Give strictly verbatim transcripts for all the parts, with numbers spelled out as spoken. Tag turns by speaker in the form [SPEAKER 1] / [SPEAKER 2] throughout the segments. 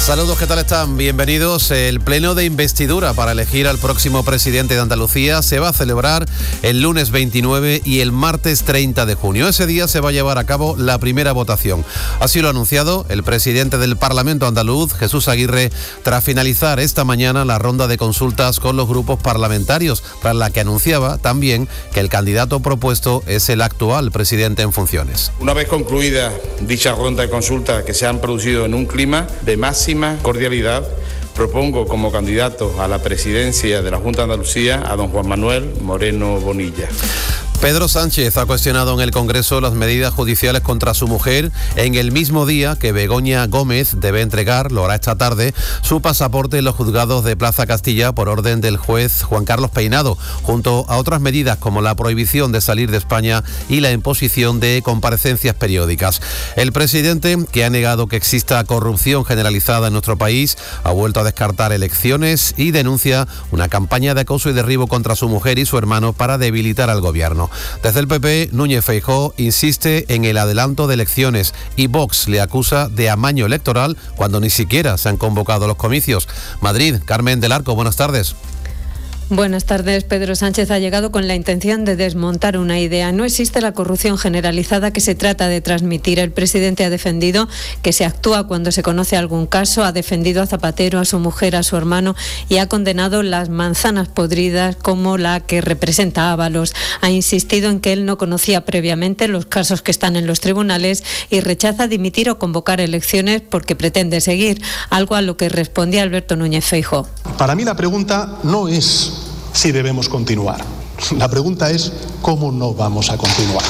[SPEAKER 1] Saludos, ¿qué tal están? Bienvenidos. El pleno de investidura para elegir al próximo presidente de Andalucía se va a celebrar el lunes veintinueve y el martes treinta de junio. Ese día se va a llevar a cabo la primera votación. Así lo ha anunciado el presidente del Parlamento andaluz, Jesús Aguirre, tras finalizar esta mañana la ronda de consultas con los grupos parlamentarios, tras la que anunciaba también que el candidato propuesto es el actual presidente en funciones.
[SPEAKER 2] Una vez concluida dicha ronda de consultas, que se han producido en un clima de máxima cordialidad, propongo como candidato a la presidencia de la Junta de Andalucía a don Juan Manuel Moreno Bonilla.
[SPEAKER 1] Pedro Sánchez ha cuestionado en el Congreso las medidas judiciales contra su mujer en el mismo día que Begoña Gómez debe entregar, lo hará esta tarde, su pasaporte en los juzgados de Plaza Castilla por orden del juez Juan Carlos Peinado, junto a otras medidas como la prohibición de salir de España y la imposición de comparecencias periódicas. El presidente, que ha negado que exista corrupción generalizada en nuestro país, ha vuelto a descartar elecciones y denuncia una campaña de acoso y derribo contra su mujer y su hermano para debilitar al gobierno. Desde el P P, Núñez Feijóo insiste en el adelanto de elecciones y Vox le acusa de amaño electoral cuando ni siquiera se han convocado los comicios. Madrid, Carmen del Arco, buenas tardes.
[SPEAKER 3] Buenas tardes. Pedro Sánchez ha llegado con la intención de desmontar una idea. No existe la corrupción generalizada que se trata de transmitir. El presidente ha defendido que se actúa cuando se conoce algún caso, ha defendido a Zapatero, a su mujer, a su hermano y ha condenado las manzanas podridas como la que representa Ábalos. Ha insistido en que él no conocía previamente los casos que están en los tribunales y rechaza dimitir o convocar elecciones porque pretende seguir, algo a lo que respondía Alberto Núñez Feijóo.
[SPEAKER 4] Para mí la pregunta no es si debemos continuar. La pregunta es cómo no vamos a continuar.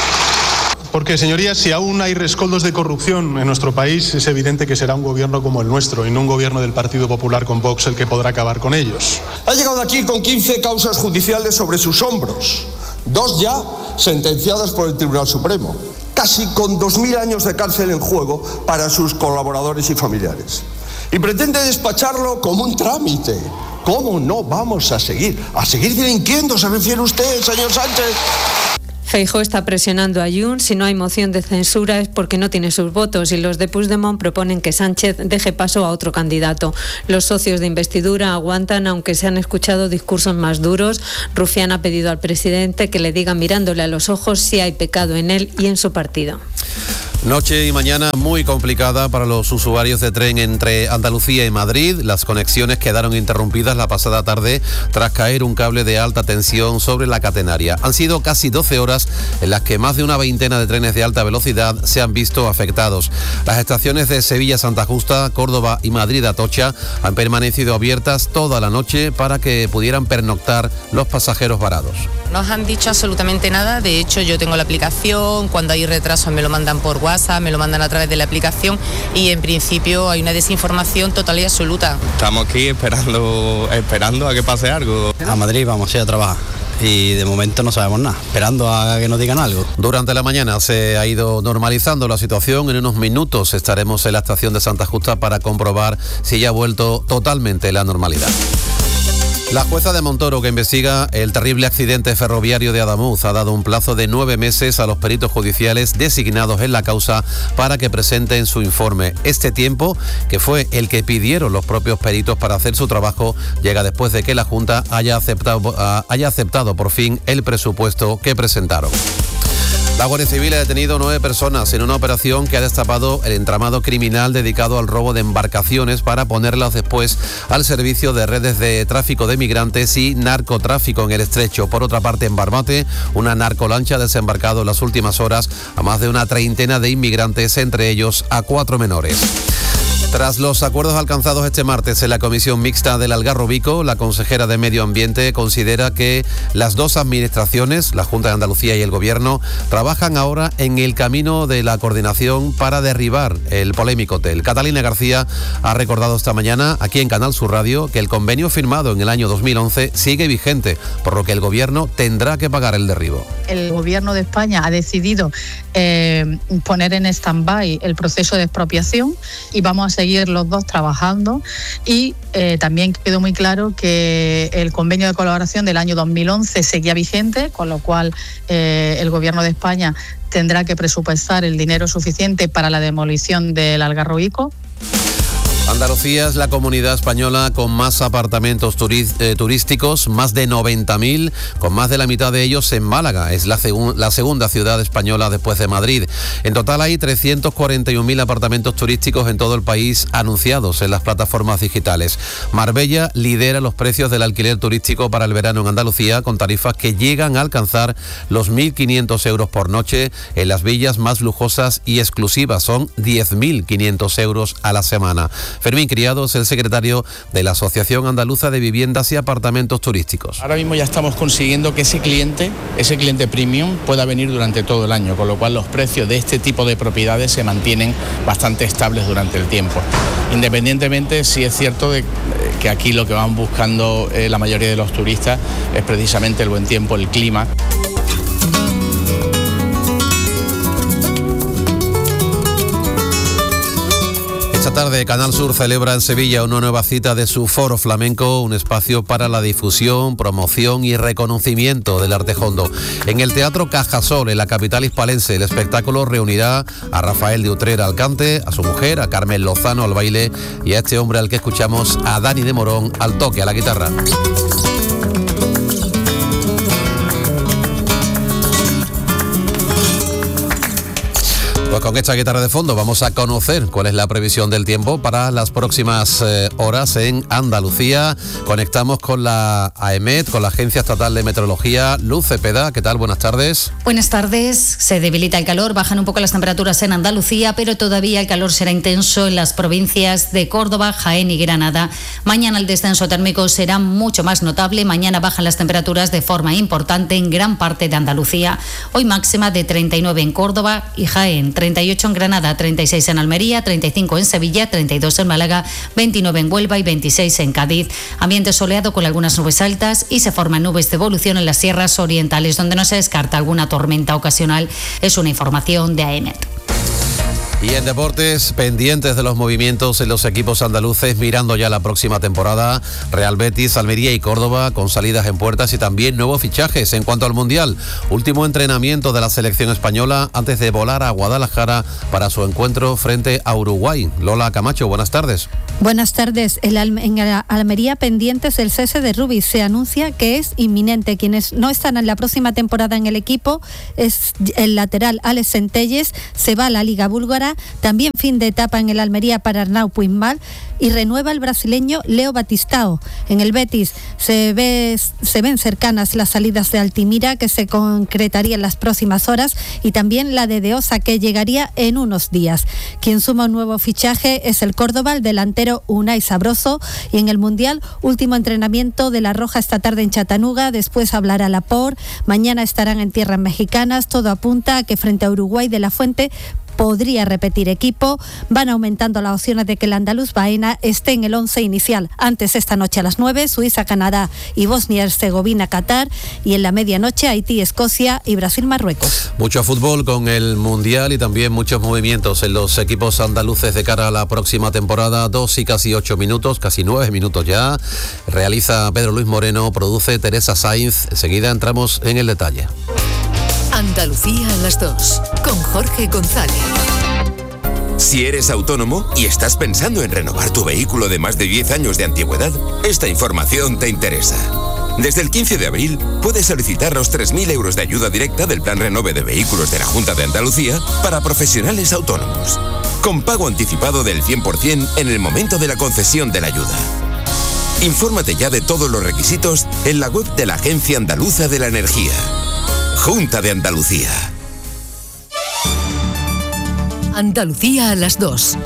[SPEAKER 4] Porque, señorías, si aún hay rescoldos de corrupción en nuestro país, es evidente que será un gobierno como el nuestro y no un gobierno del Partido Popular con Vox el que podrá acabar con ellos.
[SPEAKER 5] Ha llegado aquí con quince causas judiciales sobre sus hombros, dos ya sentenciadas por el Tribunal Supremo, casi con dos mil años de cárcel en juego para sus colaboradores y familiares. Y pretende despacharlo como un trámite. ¿Cómo no vamos a seguir? ¿A seguir delinquiendo se refiere usted, señor Sánchez?
[SPEAKER 3] Feijóo está presionando a Junts. Si no hay moción de censura es porque no tiene sus votos y los de Puigdemont proponen que Sánchez deje paso a otro candidato. Los socios de investidura aguantan, aunque se han escuchado discursos más duros. Rufián ha pedido al presidente que le diga mirándole a los ojos si hay pecado en él y en su partido.
[SPEAKER 1] Noche y mañana muy complicada para los usuarios de tren entre Andalucía y Madrid. Las conexiones quedaron interrumpidas la pasada tarde tras caer un cable de alta tensión sobre la catenaria. Han sido casi doce horas en las que más de una veintena de trenes de alta velocidad se han visto afectados. Las estaciones de Sevilla Santa Justa, Córdoba y Madrid Atocha han permanecido abiertas toda la noche para que pudieran pernoctar los pasajeros varados.
[SPEAKER 6] No nos han dicho absolutamente nada. De hecho, yo tengo la aplicación, cuando hay retrasos me lo mandan por WhatsApp, me lo mandan a través de la aplicación y en principio hay una desinformación total y absoluta.
[SPEAKER 7] Estamos aquí esperando, esperando a que pase algo.
[SPEAKER 8] A Madrid vamos a ir a trabajar. Y de momento no sabemos nada, esperando a que nos digan algo.
[SPEAKER 1] Durante la mañana se ha ido normalizando la situación. En unos minutos estaremos en la estación de Santa Justa para comprobar si ya ha vuelto totalmente la normalidad. La jueza de Montoro, que investiga el terrible accidente ferroviario de Adamuz, ha dado un plazo de nueve meses a los peritos judiciales designados en la causa para que presenten su informe. Este tiempo, que fue el que pidieron los propios peritos para hacer su trabajo, llega después de que la Junta haya aceptado, haya aceptado por fin el presupuesto que presentaron. La Guardia Civil ha detenido nueve personas en una operación que ha destapado el entramado criminal dedicado al robo de embarcaciones para ponerlas después al servicio de redes de tráfico de migrantes y narcotráfico en el estrecho. Por otra parte, en Barbate, una narcolancha ha desembarcado en las últimas horas a más de una treintena de inmigrantes, entre ellos a cuatro menores. Tras los acuerdos alcanzados este martes en la Comisión Mixta del Algarrobico, la consejera de Medio Ambiente considera que las dos administraciones, la Junta de Andalucía y el Gobierno, trabajan ahora en el camino de la coordinación para derribar el polémico hotel. Catalina García ha recordado esta mañana aquí en Canal Sur Radio que el convenio firmado en el año dos mil once sigue vigente, por lo que el Gobierno tendrá que pagar el derribo.
[SPEAKER 9] El Gobierno de España ha decidido eh, poner en stand-by el proceso de expropiación y vamos a seguir los dos trabajando y eh, también quedó muy claro que el convenio de colaboración del año dos mil once seguía vigente, con lo cual eh, el Gobierno de España tendrá que presupuestar el dinero suficiente para la demolición del Algarrobico.
[SPEAKER 1] Andalucía es la comunidad española con más apartamentos turi- eh, turísticos, más de noventa mil, con más de la mitad de ellos en Málaga. Es la, segu- la segunda ciudad española después de Madrid. En total hay trescientos cuarenta y un mil apartamentos turísticos en todo el país anunciados en las plataformas digitales. Marbella lidera los precios del alquiler turístico para el verano en Andalucía, con tarifas que llegan a alcanzar los mil quinientos euros por noche en las villas más lujosas y exclusivas. Son diez mil quinientos euros a la semana. Fermín Criado es el secretario de la Asociación Andaluza de Viviendas y Apartamentos Turísticos.
[SPEAKER 10] Ahora mismo ya estamos consiguiendo que ese cliente, ese cliente premium, pueda venir durante todo el año, con lo cual los precios de este tipo de propiedades se mantienen bastante estables durante el tiempo. Independientemente, sí es cierto de que aquí lo que van buscando eh, la mayoría de los turistas es precisamente el buen tiempo, el clima.
[SPEAKER 1] Esta tarde Canal Sur celebra en Sevilla una nueva cita de su Foro Flamenco, un espacio para la difusión, promoción y reconocimiento del arte hondo. En el Teatro Cajasol, en la capital hispalense, el espectáculo reunirá a Rafael de Utrera al cante, a su mujer, a Carmen Lozano al baile y a este hombre al que escuchamos, a Dani de Morón, al toque, a la guitarra. Pues con esta guitarra de fondo vamos a conocer cuál es la previsión del tiempo para las próximas eh, horas en Andalucía. Conectamos con la AEMET, con la Agencia Estatal de Meteorología. Luz Cepeda, ¿qué tal? Buenas tardes.
[SPEAKER 11] Buenas tardes. Se debilita el calor, bajan un poco las temperaturas en Andalucía, pero todavía el calor será intenso en las provincias de Córdoba, Jaén y Granada. Mañana el descenso térmico será mucho más notable. Mañana bajan las temperaturas de forma importante en gran parte de Andalucía. Hoy máxima de treinta y nueve en Córdoba y Jaén, treinta y ocho en Granada, treinta y seis en Almería, treinta y cinco en Sevilla, treinta y dos en Málaga, veintinueve en Huelva y veintiséis en Cádiz. Ambiente soleado con algunas nubes altas y se forman nubes de evolución en las sierras orientales, donde no se descarta alguna tormenta ocasional. Es una información de AEMET.
[SPEAKER 1] Y en deportes, pendientes de los movimientos en los equipos andaluces, mirando ya la próxima temporada, Real Betis, Almería y Córdoba con salidas en puertas y también nuevos fichajes. En cuanto al Mundial, último entrenamiento de la selección española antes de volar a Guadalajara para su encuentro frente a Uruguay. Lola Camacho, buenas tardes.
[SPEAKER 12] Buenas tardes. El Alme- en Almería pendientes del cese de Rubí. Se anuncia que es inminente. Quienes no están en la próxima temporada en el equipo es el lateral Alex Centelles, se va a la Liga Búlgara. También fin de etapa en el Almería para Arnau Puigmal y renueva el brasileño Leo Batistao. En el Betis se, ve, se ven cercanas las salidas de Altimira, que se concretaría en las próximas horas, y también la de Deosa, que llegaría en unos días. Quien suma un nuevo fichaje es el Córdoba, el delantero Unai Sabroso. Y en el Mundial, último entrenamiento de la Roja esta tarde en Chattanooga, después hablará Laporte, mañana estarán en tierras mexicanas. Todo apunta a que frente a Uruguay de la Fuente podría repetir equipo. Van aumentando las opciones de que el andaluz Baena esté en el once inicial. Antes, esta noche a las nueve, Suiza, Canadá y Bosnia-Herzegovina, Qatar. Y en la medianoche, Haití, Escocia y Brasil, Marruecos.
[SPEAKER 1] Mucho fútbol con el Mundial y también muchos movimientos en los equipos andaluces de cara a la próxima temporada. Dos y casi ocho minutos, casi nueve minutos ya. Realiza Pedro Luis Moreno, produce Teresa Sainz. Enseguida entramos en el detalle.
[SPEAKER 13] Andalucía a las dos, con Jorge González.
[SPEAKER 14] Si eres autónomo y estás pensando en renovar tu vehículo de más de diez años de antigüedad, esta información te interesa. Desde el quince de abril puedes solicitar los tres mil euros de ayuda directa del Plan Renove de Vehículos de la Junta de Andalucía para profesionales autónomos, con pago anticipado del cien por ciento en el momento de la concesión de la ayuda. Infórmate ya de todos los requisitos en la web de la Agencia Andaluza de la Energía. Junta de Andalucía.
[SPEAKER 13] Andalucía a las dos.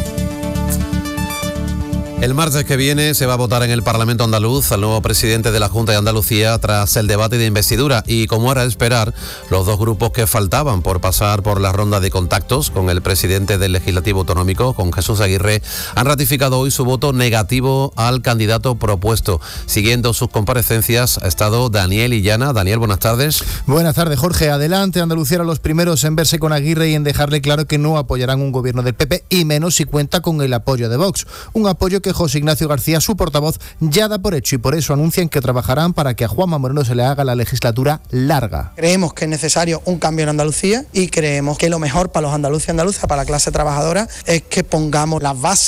[SPEAKER 1] El martes que viene se va a votar en el Parlamento andaluz al nuevo presidente de la Junta de Andalucía tras el debate de investidura y, como era de esperar, los dos grupos que faltaban por pasar por la ronda de contactos con el presidente del Legislativo Autonómico, con Jesús Aguirre, han ratificado hoy su voto negativo al candidato propuesto. Siguiendo sus comparecencias ha estado Daniel Illana. Daniel, buenas tardes.
[SPEAKER 15] Buenas tardes, Jorge. Adelante, Andalucía eran los primeros en verse con Aguirre y en dejarle claro que no apoyarán un gobierno del P P y menos si cuenta con el apoyo de Vox. Un apoyo que que José Ignacio García, su portavoz, ya da por hecho y por eso anuncian que trabajarán para que a Juanma Moreno se le haga la legislatura larga.
[SPEAKER 16] Creemos que es necesario un cambio en Andalucía y creemos que lo mejor para los andaluces y andaluzas, para la clase trabajadora, es que pongamos las bases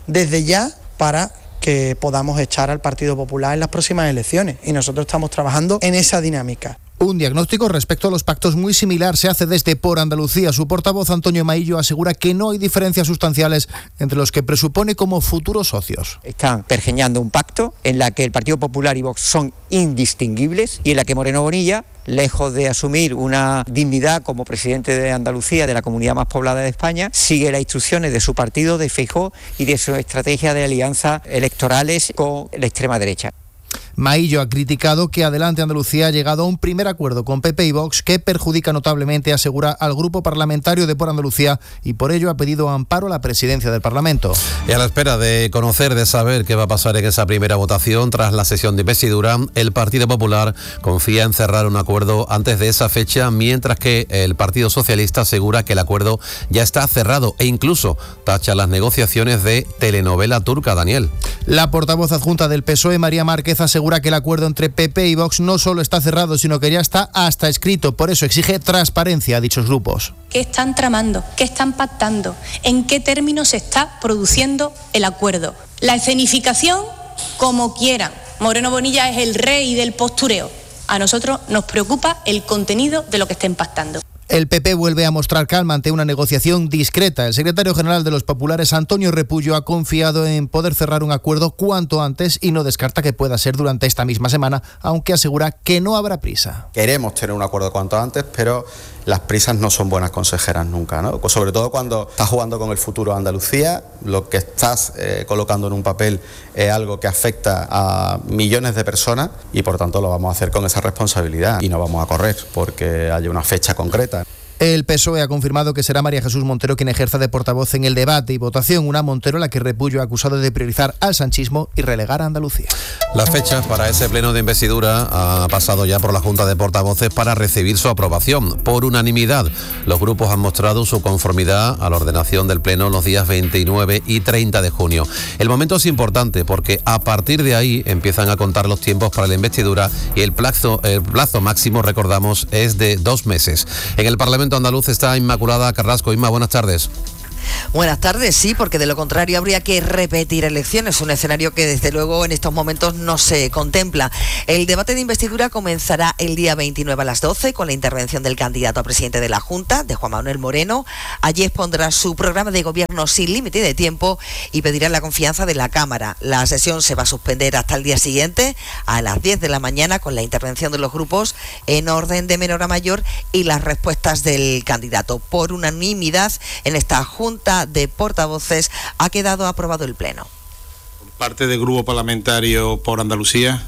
[SPEAKER 16] desde ya para que podamos echar al Partido Popular en las próximas elecciones, y nosotros estamos trabajando en esa dinámica.
[SPEAKER 15] Un diagnóstico respecto a los pactos muy similar se hace desde Por Andalucía. Su portavoz, Antonio Maillo, asegura que no hay diferencias sustanciales entre los que presupone como futuros socios.
[SPEAKER 17] Están pergeñando un pacto en la que el Partido Popular y Vox son indistinguibles y en la que Moreno Bonilla, lejos de asumir una dignidad como presidente de Andalucía, de la comunidad más poblada de España, sigue las instrucciones de su partido, de Feijóo y de su estrategia de alianzas electorales con la extrema derecha.
[SPEAKER 15] Maillo ha criticado que Adelante Andalucía ha llegado a un primer acuerdo con P P y Vox que perjudica notablemente, asegura, al grupo parlamentario de Por Andalucía, y por ello ha pedido amparo a la presidencia del Parlamento.
[SPEAKER 1] Y a la espera de conocer, de saber qué va a pasar en esa primera votación tras la sesión de investidura, el Partido Popular confía en cerrar un acuerdo antes de esa fecha, mientras que el Partido Socialista asegura que el acuerdo ya está cerrado e incluso tacha las negociaciones de telenovela turca. Daniel.
[SPEAKER 15] La portavoz adjunta del P S O E, María Márquez, asegura que el acuerdo entre P P y Vox no solo está cerrado, sino que ya está hasta escrito. Por eso exige transparencia a dichos grupos.
[SPEAKER 18] ¿Qué están tramando? ¿Qué están pactando? ¿En qué términos se está produciendo el acuerdo? La escenificación, como quieran. Moreno Bonilla es el rey del postureo. A nosotros nos preocupa el contenido de lo que estén pactando.
[SPEAKER 15] El P P vuelve a mostrar calma ante una negociación discreta. El secretario general de los populares, Antonio Repullo, ha confiado en poder cerrar un acuerdo cuanto antes y no descarta que pueda ser durante esta misma semana, aunque asegura que no habrá prisa.
[SPEAKER 19] Queremos tener un acuerdo cuanto antes, pero las prisas no son buenas consejeras nunca, ¿no? Sobre todo cuando estás jugando con el futuro de Andalucía, lo que estás eh, colocando en un papel es algo que afecta a millones de personas y por tanto lo vamos a hacer con esa responsabilidad y no vamos a correr porque haya una fecha concreta.
[SPEAKER 15] El P S O E ha confirmado que será María Jesús Montero quien ejerza de portavoz en el debate y votación, una Montero a la que Repullo ha acusado de priorizar al sanchismo y relegar a Andalucía.
[SPEAKER 1] Las fechas para ese pleno de investidura ha pasado ya por la Junta de Portavoces para recibir su aprobación. Por unanimidad, los grupos han mostrado su conformidad a la ordenación del pleno los días veintinueve y treinta de junio. El momento es importante porque a partir de ahí empiezan a contar los tiempos para la investidura y el plazo, el plazo máximo, recordamos, es de dos meses. En el Parlamento andaluz está Inmaculada Carrasco. Inma, buenas tardes.
[SPEAKER 20] Buenas tardes, sí, porque de lo contrario habría que repetir elecciones, un escenario que desde luego en estos momentos no se contempla. El debate de investidura comenzará el día veintinueve a las doce con la intervención del candidato a presidente de la Junta, de Juan Manuel Moreno. Allí expondrá su programa de gobierno sin límite de tiempo y pedirá la confianza de la Cámara. La sesión se va a suspender hasta el día siguiente, a las diez de la mañana, con la intervención de los grupos en orden de menor a mayor y las respuestas del candidato. Por unanimidad en esta Junta de Portavoces ha quedado aprobado el pleno.
[SPEAKER 2] Por parte del Grupo Parlamentario por Andalucía.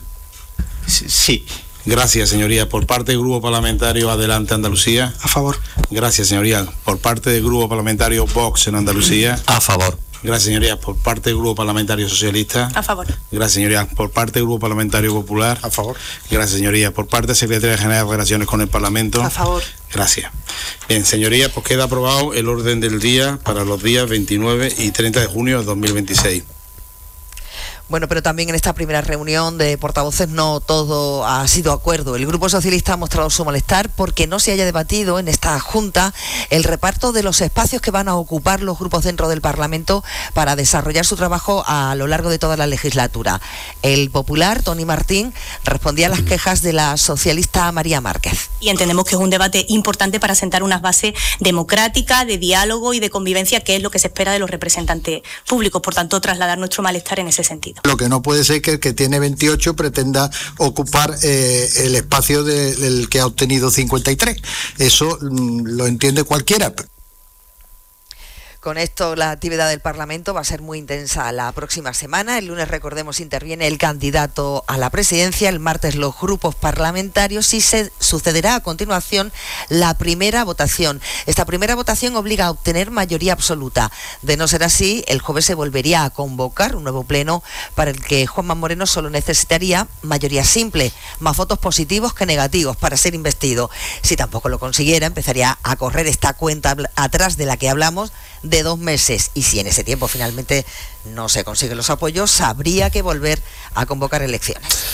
[SPEAKER 2] Sí. Gracias, señoría. Por parte del Grupo Parlamentario Adelante Andalucía.
[SPEAKER 16] A favor.
[SPEAKER 2] Gracias, señoría. Por parte del Grupo Parlamentario Vox en Andalucía.
[SPEAKER 1] A favor.
[SPEAKER 2] Gracias, señoría. Por parte del Grupo Parlamentario Socialista.
[SPEAKER 18] A favor.
[SPEAKER 2] Gracias, señoría. Por parte del Grupo Parlamentario Popular.
[SPEAKER 16] A favor.
[SPEAKER 2] Gracias, señoría. Por parte de Secretaría General de Relaciones con el Parlamento.
[SPEAKER 18] A favor.
[SPEAKER 2] Gracias. Bien, señoría, pues queda aprobado el orden del día para los días veintinueve y treinta de junio de dos mil veintiséis.
[SPEAKER 20] Bueno, pero también en esta primera reunión de portavoces no todo ha sido acuerdo. El Grupo Socialista ha mostrado su malestar porque no se haya debatido en esta Junta el reparto de los espacios que van a ocupar los grupos dentro del Parlamento para desarrollar su trabajo a lo largo de toda la legislatura. El popular, Tony Martín, respondía a las quejas de la socialista María Márquez.
[SPEAKER 18] Y entendemos que es un debate importante para sentar unas bases democráticas, de diálogo y de convivencia, que es lo que se espera de los representantes públicos. Por tanto, trasladar nuestro malestar en ese sentido.
[SPEAKER 21] Lo que no puede ser que el que tiene veintiocho pretenda ocupar eh, el espacio de, del que ha obtenido cincuenta y tres. Eso mm, lo entiende cualquiera.
[SPEAKER 20] Con esto la actividad del Parlamento va a ser muy intensa la próxima semana. El lunes, recordemos, interviene el candidato a la presidencia, el martes los grupos parlamentarios y se sucederá a continuación la primera votación. Esta primera votación obliga a obtener mayoría absoluta. De no ser así, el jueves se volvería a convocar un nuevo pleno para el que Juanma Moreno solo necesitaría mayoría simple, más votos positivos que negativos para ser investido. Si tampoco lo consiguiera, empezaría a correr esta cuenta atrás de la que hablamos de dos meses, y si en ese tiempo finalmente no se consiguen los apoyos, habría que volver a convocar elecciones.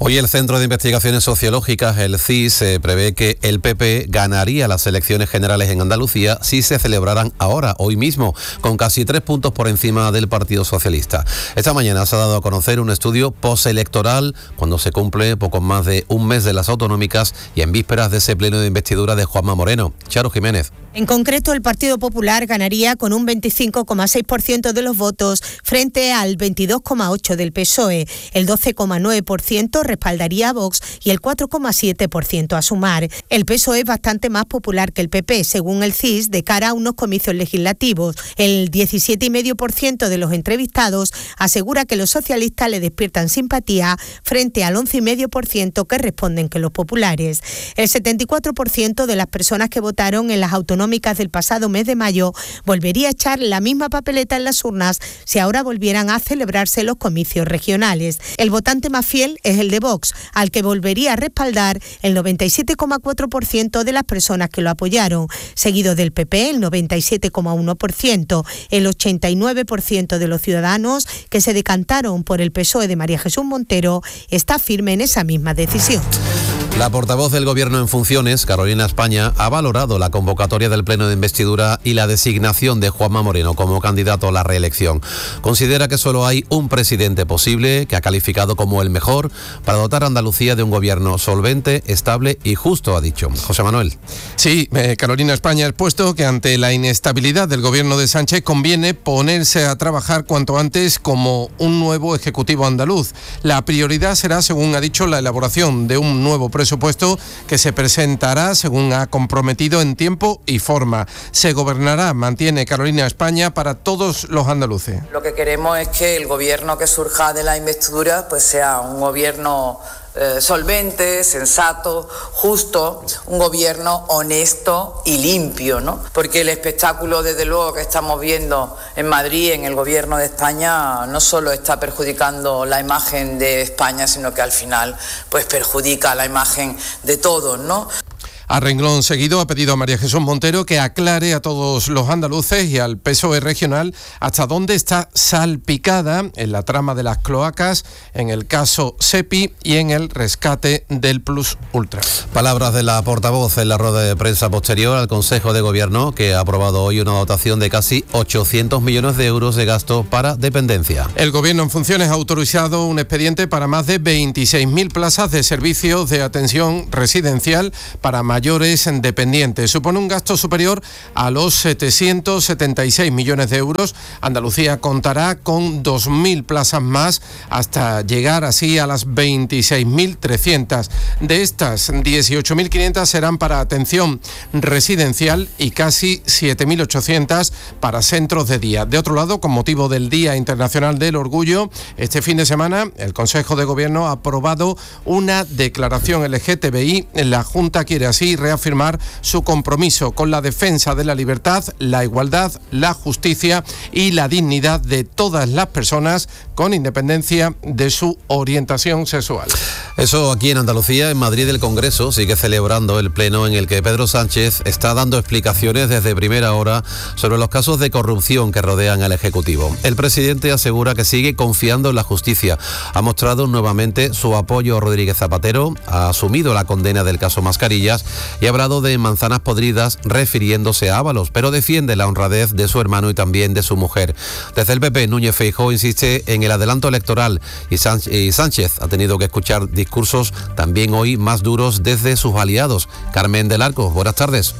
[SPEAKER 1] Hoy el Centro de Investigaciones Sociológicas, el C I S, prevé que el P P ganaría las elecciones generales en Andalucía si se celebraran ahora, hoy mismo, con casi tres puntos por encima del Partido Socialista. Esta mañana se ha dado a conocer un estudio postelectoral cuando se cumple poco más de un mes de las autonómicas y en vísperas de ese pleno de investidura de Juanma Moreno. Charo Jiménez.
[SPEAKER 4] En concreto, el Partido Popular ganaría con un veinticinco coma seis por ciento de los votos frente al veintidós coma ocho por ciento del P S O E. El doce coma nueve por ciento respaldaría a Vox y el cuatro coma siete por ciento a Sumar. El P S O E es bastante más popular que el P P, según el C I S, de cara a unos comicios legislativos. El diecisiete coma cinco por ciento de los entrevistados asegura que los socialistas le despiertan simpatía frente al once coma cinco por ciento que responden que los populares. El setenta y cuatro por ciento de las personas que votaron en las autonómicas del pasado mes de mayo volvería a echar la misma papeleta en las urnas si ahora volvieran a celebrarse los comicios regionales. El votante más fiel es el de Vox, al que volvería a respaldar el noventa y siete coma cuatro por ciento de las personas que lo apoyaron, seguido del P P el noventa y siete coma uno por ciento. El ochenta y nueve por ciento de los ciudadanos que se decantaron por el P S O E de María Jesús Montero está firme en esa misma decisión.
[SPEAKER 1] La portavoz del Gobierno en funciones, Carolina España, ha valorado la convocatoria del pleno de investidura y la designación de Juanma Moreno como candidato a la reelección. Considera que solo hay un presidente posible, que ha calificado como el mejor, para dotar a Andalucía de un gobierno solvente, estable y justo, ha dicho. José Manuel.
[SPEAKER 22] Sí, eh, Carolina España ha expuesto que ante la inestabilidad del gobierno de Sánchez conviene ponerse a trabajar cuanto antes como un nuevo ejecutivo andaluz. La prioridad será, según ha dicho, la elaboración de un nuevo presupuesto presupuesto que se presentará, según ha comprometido, en tiempo y forma. Se gobernará, mantiene Carolina España, para todos los andaluces.
[SPEAKER 23] Lo que queremos es que el gobierno que surja de la investidura pues sea un gobierno Eh, solvente, sensato, justo, un gobierno honesto y limpio, ¿no? Porque el espectáculo, desde luego, que estamos viendo en Madrid, en el gobierno de España, no solo está perjudicando la imagen de España, sino que al final pues perjudica la imagen de todos, ¿no?
[SPEAKER 22] A renglón seguido ha pedido a María Jesús Montero que aclare a todos los andaluces y al P S O E regional hasta dónde está salpicada en la trama de las cloacas, en el caso SEPI y en el rescate del Plus Ultra.
[SPEAKER 1] Palabras de la portavoz en la rueda de prensa posterior al Consejo de Gobierno, que ha aprobado hoy una dotación de casi ochocientos millones de euros de gasto para dependencia.
[SPEAKER 22] El Gobierno en funciones ha autorizado un expediente para más de veintiséis mil plazas de servicios de atención residencial para mayores dependientes. Supone un gasto superior a los setecientos setenta y seis millones de euros. Andalucía contará con dos mil plazas más hasta llegar así a las veintiséis mil trescientas. De estas, dieciocho mil quinientas serán para atención residencial y casi siete mil ochocientas para centros de día. De otro lado, con motivo del Día Internacional del Orgullo, este fin de semana el Consejo de Gobierno ha aprobado una declaración L G T B I. La Junta quiere así reafirmar su compromiso con la defensa de la libertad, la igualdad, la justicia y la dignidad de todas las personas, con independencia de su orientación sexual.
[SPEAKER 1] Eso aquí en Andalucía. En Madrid el Congreso sigue celebrando el pleno en el que Pedro Sánchez está dando explicaciones desde primera hora sobre los casos de corrupción que rodean al Ejecutivo. El presidente asegura que sigue confiando en la justicia. Ha mostrado nuevamente su apoyo a Rodríguez Zapatero, ha asumido la condena del caso Mascarillas y ha hablado de manzanas podridas refiriéndose a Ábalos, pero defiende la honradez de su hermano y también de su mujer. Desde el P P, Núñez Feijóo insiste en el adelanto electoral y Sánchez ha tenido que escuchar discursos también hoy más duros desde sus aliados. Carmen del Arco, buenas tardes.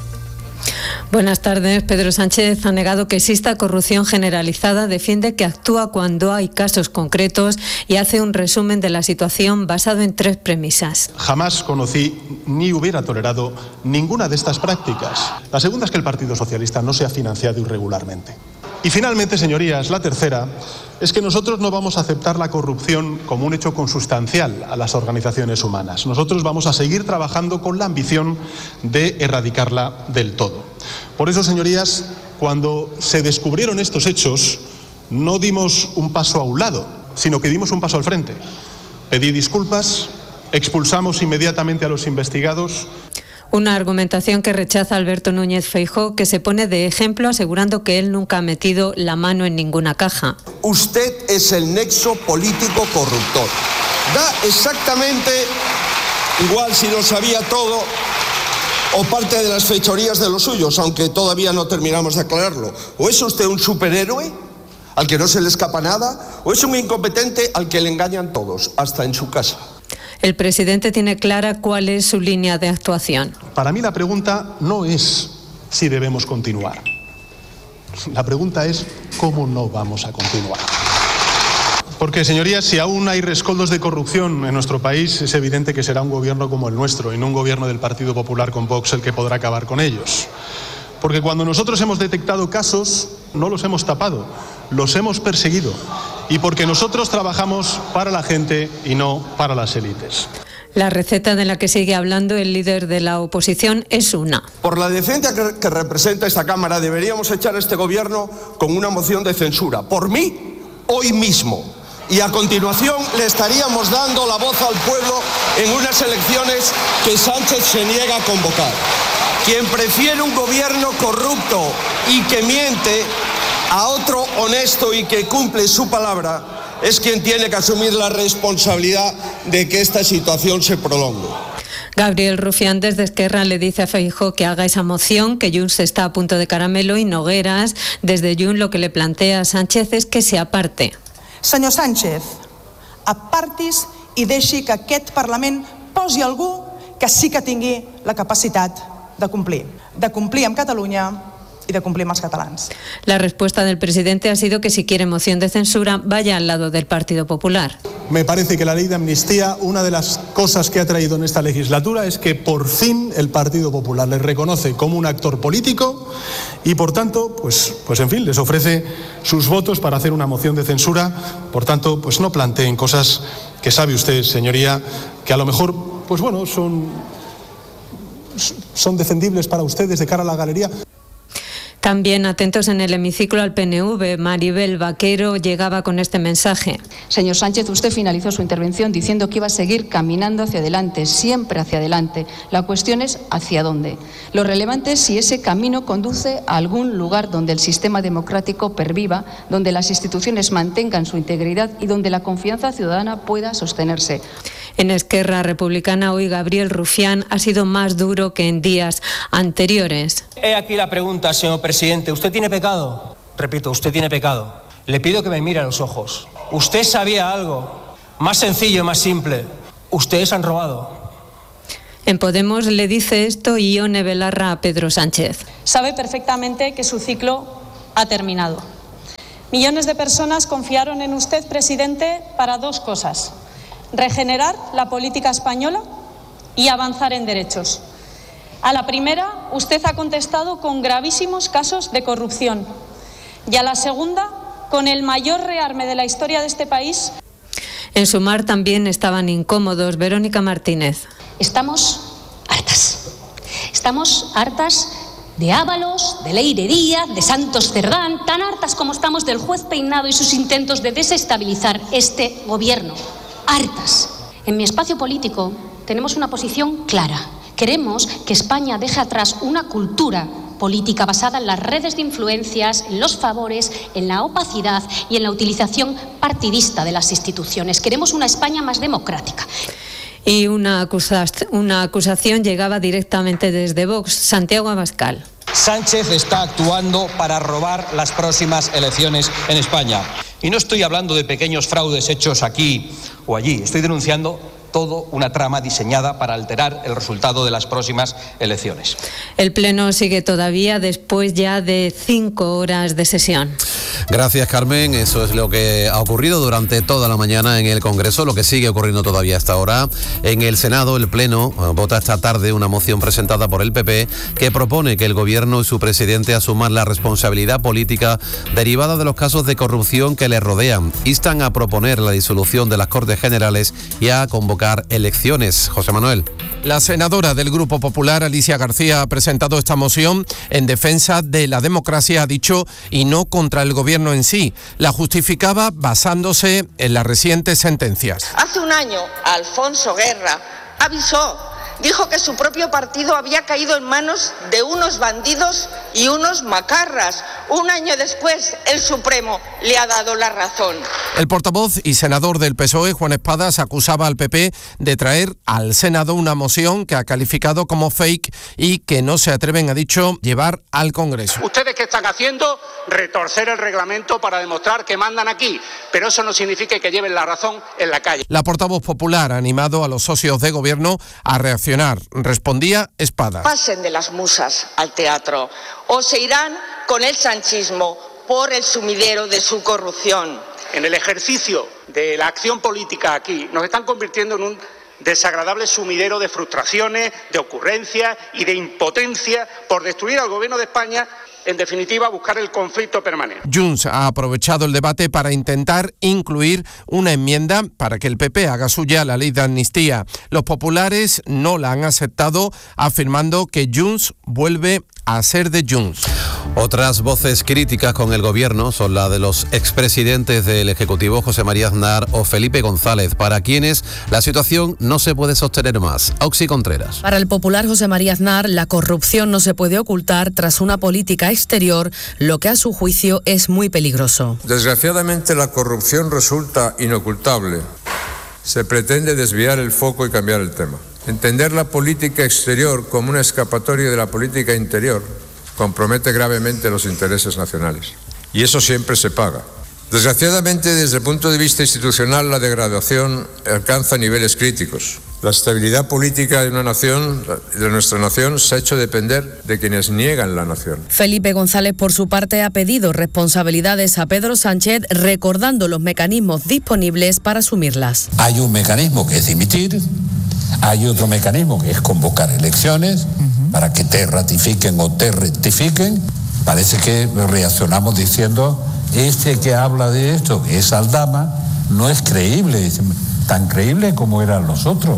[SPEAKER 3] Buenas tardes. Pedro Sánchez ha negado que exista corrupción generalizada, defiende que actúa cuando hay casos concretos y hace un resumen de la situación basado en tres premisas.
[SPEAKER 24] Jamás conocí ni hubiera tolerado ninguna de estas prácticas. La segunda es que el Partido Socialista no se ha financiado irregularmente. Y finalmente, señorías, la tercera es que nosotros no vamos a aceptar la corrupción como un hecho consustancial a las organizaciones humanas. Nosotros vamos a seguir trabajando con la ambición de erradicarla del todo. Por eso, señorías, cuando se descubrieron estos hechos, no dimos un paso a un lado, sino que dimos un paso al frente. Pedí disculpas, expulsamos inmediatamente a los investigados.
[SPEAKER 3] Una argumentación que rechaza Alberto Núñez Feijóo, que se pone de ejemplo asegurando que él nunca ha metido la mano en ninguna caja.
[SPEAKER 5] Usted es el nexo político corruptor. Da exactamente igual si lo sabía todo o parte de las fechorías de los suyos, aunque todavía no terminamos de aclararlo. ¿O es usted un superhéroe al que no se le escapa nada? ¿O es un incompetente al que le engañan todos, hasta en su casa?
[SPEAKER 3] El presidente tiene clara cuál es su línea de actuación.
[SPEAKER 24] Para mí la pregunta no es si debemos continuar. La pregunta es cómo no vamos a continuar. Porque, señorías, si aún hay rescoldos de corrupción en nuestro país, es evidente que será un gobierno como el nuestro y no un gobierno del Partido Popular con Vox el que podrá acabar con ellos. Porque cuando nosotros hemos detectado casos, no los hemos tapado, los hemos perseguido. Y porque nosotros trabajamos para la gente y no para las élites.
[SPEAKER 3] La receta de la que sigue hablando el líder de la oposición es una.
[SPEAKER 5] Por la decencia que, que representa esta Cámara, deberíamos echar a este gobierno con una moción de censura. Por mí, hoy mismo. Y a continuación le estaríamos dando la voz al pueblo en unas elecciones que Sánchez se niega a convocar. Quien prefiere un gobierno corrupto y que miente a otro honesto y que cumple su palabra es quien tiene que asumir la responsabilidad de que esta situación se prolongue.
[SPEAKER 3] Gabriel Rufián desde Esquerra le dice a Feijóo que haga esa moción, que Junts está a punto de caramelo, y Nogueras desde Junts lo que le plantea a Sánchez es que se aparte.
[SPEAKER 6] Senyor Sánchez, apartis i deixi que aquest Parlament posi algú que sí que tingui la capacitat de complir, de complir amb Catalunya y de cumplir más catalans.
[SPEAKER 3] La respuesta del presidente ha sido que si quiere moción de censura vaya al lado del Partido Popular.
[SPEAKER 24] Me parece que la ley de amnistía, una de las cosas que ha traído en esta legislatura es que por fin el Partido Popular les reconoce como un actor político y por tanto, pues, pues en fin, les ofrece sus votos para hacer una moción de censura. Por tanto, pues no planteen cosas que sabe usted, señoría, que a lo mejor, pues bueno, son, son defendibles para ustedes de cara a la galería.
[SPEAKER 3] También atentos en el hemiciclo al P N V, Maribel Vaquero llegaba con este mensaje.
[SPEAKER 7] Señor Sánchez, usted finalizó su intervención diciendo que iba a seguir caminando hacia adelante, siempre hacia adelante. La cuestión es hacia dónde. Lo relevante es si ese camino conduce a algún lugar donde el sistema democrático perviva, donde las instituciones mantengan su integridad y donde la confianza ciudadana pueda sostenerse.
[SPEAKER 3] En Esquerra Republicana hoy Gabriel Rufián ha sido más duro que en días anteriores.
[SPEAKER 8] He aquí la pregunta, señor presidente. ¿Usted tiene pecado? Repito, usted tiene pecado. Le pido que me mire a los ojos. ¿Usted sabía algo? Más sencillo, más simple. Ustedes han robado.
[SPEAKER 3] En Podemos le dice esto Ione Belarra a Pedro Sánchez.
[SPEAKER 9] Sabe perfectamente que su ciclo ha terminado. Millones de personas confiaron en usted, presidente, para dos cosas: regenerar la política española y avanzar en derechos. A la primera, usted ha contestado con gravísimos casos de corrupción. Y a la segunda, con el mayor rearme de la historia de este país.
[SPEAKER 3] En Sumar también estaban incómodos. Verónica Martínez.
[SPEAKER 25] Estamos hartas. Estamos hartas de Ábalos, de Leire Díaz, de Santos Cerdán, tan hartas como estamos del juez Peinado y sus intentos de desestabilizar este gobierno. Hartas. En mi espacio político tenemos una posición clara. Queremos que España deje atrás una cultura política basada en las redes de influencias, en los favores, en la opacidad y en la utilización partidista de las instituciones. Queremos una España más democrática.
[SPEAKER 3] Y una, acusa una acusación llegaba directamente desde Vox. Santiago Abascal.
[SPEAKER 26] Sánchez está actuando para robar las próximas elecciones en España. Y no estoy hablando de pequeños fraudes hechos aquí o allí. Estoy denunciando todo una trama diseñada para alterar el resultado de las próximas elecciones.
[SPEAKER 3] El Pleno sigue todavía después ya de cinco horas de sesión.
[SPEAKER 1] Gracias, Carmen. Eso es lo que ha ocurrido durante toda la mañana en el Congreso, lo que sigue ocurriendo todavía hasta ahora. En el Senado, el Pleno vota esta tarde una moción presentada por el P P que propone que el Gobierno y su presidente asuman la responsabilidad política derivada de los casos de corrupción que le rodean. Instan a proponer la disolución de las Cortes Generales y a convocar elecciones. José Manuel.
[SPEAKER 22] La senadora del Grupo Popular, Alicia García, ha presentado esta moción en defensa de la democracia, ha dicho, y no contra el gobierno en sí. La justificaba basándose en las recientes sentencias.
[SPEAKER 27] Hace un año, Alfonso Guerra avisó, dijo que su propio partido había caído en manos de unos bandidos y unos macarras. Un año después, el Supremo le ha dado la razón.
[SPEAKER 22] El portavoz y senador del P S O E, Juan Espadas, acusaba al P P de traer al Senado una moción que ha calificado como fake y que no se atreven, ha dicho, llevar al Congreso.
[SPEAKER 10] ¿Ustedes qué están haciendo? Retorcer el reglamento para demostrar que mandan aquí, pero eso no significa que lleven la razón en la calle.
[SPEAKER 22] La portavoz popular ha animado a los socios de gobierno a reaccionar. Respondía Espadas.
[SPEAKER 27] Pasen de las musas al teatro o se irán con el sanchismo por el sumidero de su corrupción.
[SPEAKER 10] En el ejercicio de la acción política aquí nos están convirtiendo en un desagradable sumidero de frustraciones, de ocurrencias y de impotencia por destruir al Gobierno de España. En definitiva, buscar el conflicto permanente.
[SPEAKER 22] Junts ha aprovechado el debate para intentar incluir una enmienda para que el P P haga suya la ley de amnistía. Los populares no la han aceptado, afirmando que Junts vuelve a ser de Junts.
[SPEAKER 1] Otras voces críticas con el gobierno son la de los expresidentes del Ejecutivo, José María Aznar o Felipe González, para quienes la situación no se puede sostener más. Auxi Contreras.
[SPEAKER 11] Para el popular José María Aznar, la corrupción no se puede ocultar tras una política exterior, lo que a su juicio es muy peligroso.
[SPEAKER 12] Desgraciadamente la corrupción resulta inocultable. Se pretende desviar el foco y cambiar el tema. Entender la política exterior como una escapatoria de la política interior compromete gravemente los intereses nacionales. Y eso siempre se paga. Desgraciadamente, desde el punto de vista institucional, la degradación alcanza niveles críticos. La estabilidad política de una nación, de nuestra nación, se ha hecho depender de quienes niegan la nación.
[SPEAKER 11] Felipe González, por su parte, ha pedido responsabilidades a Pedro Sánchez, recordando los mecanismos disponibles para asumirlas.
[SPEAKER 13] Hay un mecanismo que es dimitir, hay otro mecanismo que es convocar elecciones uh-huh. para que te ratifiquen o te rectifiquen. Parece que reaccionamos diciendo, este que habla de esto, que es Aldama, no es creíble, es tan creíble como eran los otros.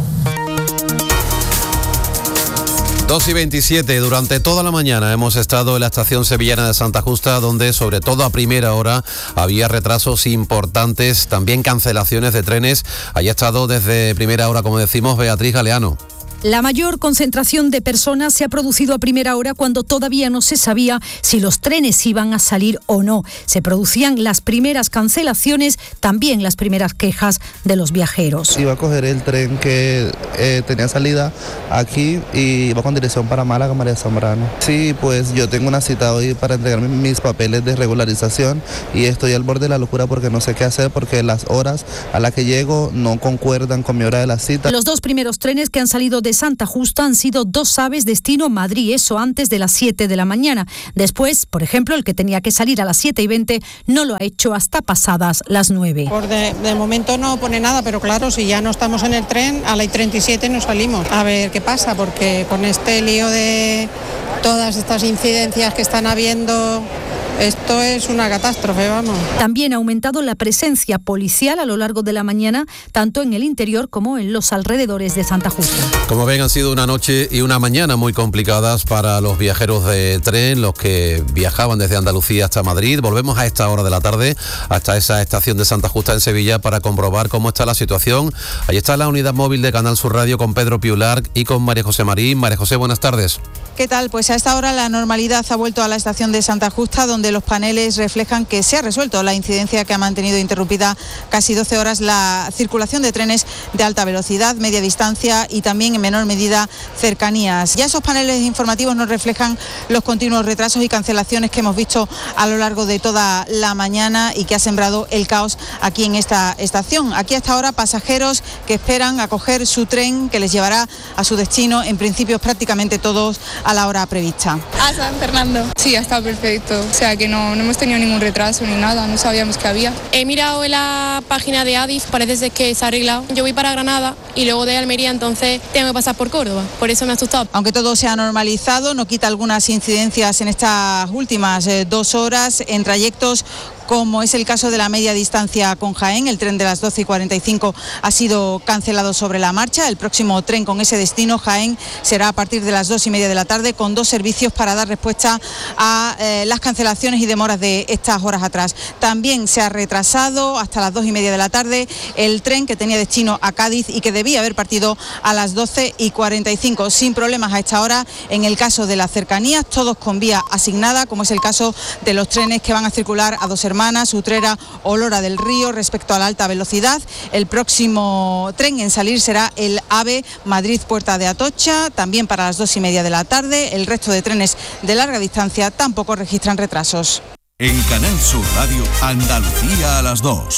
[SPEAKER 1] dos y veintisiete, durante toda la mañana hemos estado en la estación sevillana de Santa Justa, donde sobre todo a primera hora había retrasos importantes, también cancelaciones de trenes. Allí ha estado desde primera hora, como decimos, Beatriz Galeano.
[SPEAKER 14] La mayor concentración de personas se ha producido a primera hora cuando todavía no se sabía si los trenes iban a salir o no. Se producían las primeras cancelaciones, también las primeras quejas de los viajeros.
[SPEAKER 17] Iba a coger el tren que eh, tenía salida aquí y iba con dirección para Málaga, María Zambrano. Sí, pues yo tengo una cita hoy para entregar mis papeles de regularización y estoy al borde de la locura porque no sé qué hacer porque las horas a las que llego no concuerdan con mi hora de la cita.
[SPEAKER 14] Los dos primeros trenes que han salido de Santa Justa han sido dos aves destino Madrid, eso antes de las siete de la mañana. Después, por ejemplo, el que tenía que salir a las siete y veinte no lo ha hecho hasta pasadas las nueve.
[SPEAKER 19] Por de, de momento no pone nada, pero claro, si ya no estamos en el tren, a las treinta y siete no salimos. A ver qué pasa, porque con este lío de todas estas incidencias que están habiendo, esto es una catástrofe, vamos.
[SPEAKER 14] También ha aumentado la presencia policial a lo largo de la mañana, tanto en el interior como en los alrededores de Santa Justa.
[SPEAKER 1] Como ven, han sido una noche y una mañana muy complicadas para los viajeros de tren, los que viajaban desde Andalucía hasta Madrid. Volvemos a esta hora de la tarde, hasta esa estación de Santa Justa en Sevilla, para comprobar cómo está la situación. Ahí está la unidad móvil de Canal Sur Radio con Pedro Piular y con María José Marín. María José, buenas tardes.
[SPEAKER 28] ¿Qué tal? Pues a esta hora la normalidad ha vuelto a la estación de Santa Justa, donde los paneles reflejan que se ha resuelto la incidencia que ha mantenido interrumpida casi doce horas la circulación de trenes de alta velocidad, media distancia y también en menor medida cercanías. Ya esos paneles informativos nos reflejan los continuos retrasos y cancelaciones que hemos visto a lo largo de toda la mañana y que ha sembrado el caos aquí en esta estación. Aquí hasta ahora pasajeros que esperan a coger su tren que les llevará a su destino, en principio prácticamente todos a la hora prevista.
[SPEAKER 29] A San Fernando. Sí, ha estado perfecto. O sea que no, no hemos tenido ningún retraso ni nada, no sabíamos que había. He mirado en la página de Adif, parece ser que se ha arreglado. Yo voy para Granada y luego de Almería, entonces tengo que pasar por Córdoba. Por eso me ha asustado.
[SPEAKER 28] Aunque todo se ha normalizado, no quita algunas incidencias en estas últimas eh, dos horas en trayectos como es el caso de la media distancia con Jaén. El tren de las doce y cuarenta y cinco ha sido cancelado sobre la marcha. El próximo tren con ese destino, Jaén, será a partir de las dos y media de la tarde, con dos servicios para dar respuesta a eh, las cancelaciones y demoras de estas horas atrás. También se ha retrasado hasta las dos y media de la tarde el tren que tenía destino a Cádiz y que debía haber partido a las doce y cuarenta y cinco, sin problemas a esta hora. En el caso de las cercanías, todos con vía asignada, como es el caso de los trenes que van a circular a Dos Hermanas Hermanas, Utrera o Lora del Río. Respecto a la alta velocidad, el próximo tren en salir será el AVE Madrid-Puerta de Atocha, también para las dos y media de la tarde. El resto de trenes de larga distancia tampoco registran retrasos.
[SPEAKER 2] En Canal Sur Radio, Andalucía a las dos.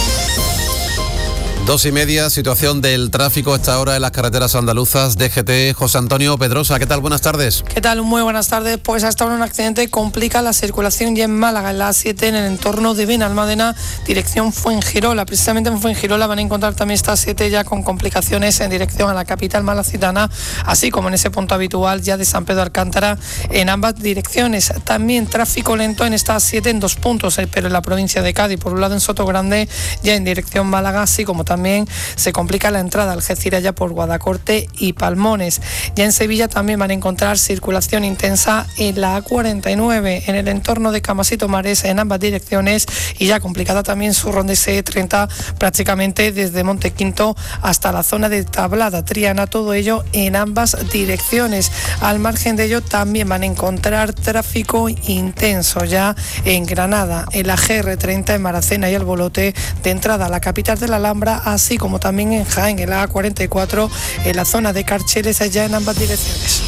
[SPEAKER 1] Dos y media, situación del tráfico a esta hora en las carreteras andaluzas. D G T, José Antonio Pedrosa, ¿qué tal? Buenas tardes.
[SPEAKER 4] ¿Qué tal? Muy buenas tardes. Pues hasta ahora un accidente complica la circulación ya en Málaga, en la A siete, en el entorno de Benalmádena, dirección Fuengirola. Precisamente en Fuengirola van a encontrar también esta A siete ya con complicaciones en dirección a la capital malacitana, así como en ese punto habitual ya de San Pedro Alcántara en ambas direcciones. También tráfico lento en esta A siete en dos puntos, pero en la provincia de Cádiz, por un lado en Sotogrande, ya en dirección Málaga, así como también se complica la entrada a Algeciras ya por Guadacorte y Palmones. Ya en Sevilla también van a encontrar circulación intensa en la A cuarenta y nueve, en el entorno de Camas y Tomares, en ambas direcciones, y ya complicada también su ronda S E treinta prácticamente desde Montequinto hasta la zona de Tablada, Triana, todo ello en ambas direcciones. Al margen de ello también van a encontrar tráfico intenso ya en Granada, en la G R treinta, en Maracena y Albolote, de entrada a la capital de la Alhambra, así como también en Jaén, en la A cuarenta y cuatro, en la zona de Carcheles, allá en ambas direcciones.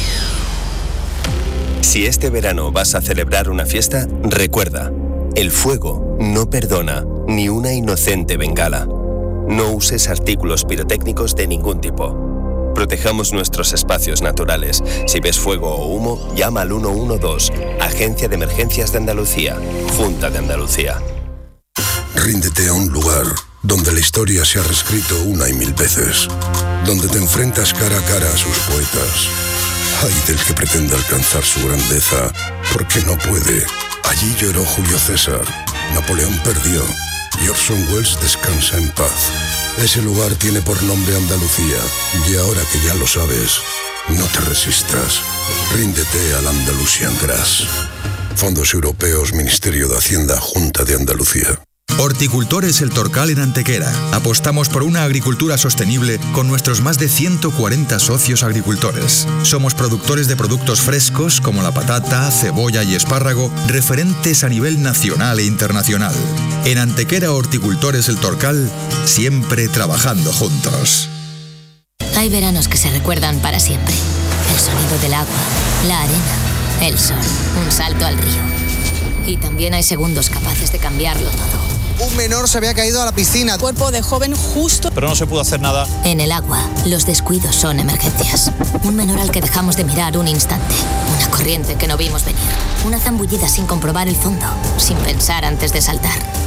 [SPEAKER 5] Si este verano vas a celebrar una fiesta, recuerda, el fuego no perdona ni una inocente bengala. No uses artículos pirotécnicos de ningún tipo. Protejamos nuestros espacios naturales. Si ves fuego o humo, llama al uno uno dos, Agencia de Emergencias de Andalucía, Junta de Andalucía.
[SPEAKER 15] Ríndete a un lugar donde la historia se ha reescrito una y mil veces, donde te enfrentas cara a cara a sus poetas. Ay del que pretenda alcanzar su grandeza, porque no puede. Allí lloró Julio César, Napoleón perdió, y Orson Welles descansa en paz. Ese lugar tiene por nombre Andalucía, y ahora que ya lo sabes, no te resistas. Ríndete al Andalusian Grass. Fondos Europeos, Ministerio de Hacienda, Junta de Andalucía.
[SPEAKER 16] Horticultores El Torcal en Antequera. Apostamos por una agricultura sostenible con nuestros más de ciento cuarenta socios agricultores. Somos productores de productos frescos como la patata, cebolla y espárrago, referentes a nivel nacional e internacional. En Antequera Horticultores El Torcal, siempre trabajando juntos.
[SPEAKER 18] Hay veranos que se recuerdan para siempre. El sonido del agua, la arena, el sol, un salto al río. Y también hay segundos capaces de cambiarlo todo.
[SPEAKER 20] Un menor se había caído a la piscina.
[SPEAKER 18] Cuerpo de joven justo.
[SPEAKER 20] Pero no se pudo hacer nada.
[SPEAKER 18] En el agua, los descuidos son emergencias. Un menor al que dejamos de mirar un instante. Una corriente que no vimos venir. Una zambullida sin comprobar el fondo. Sin pensar antes de saltar.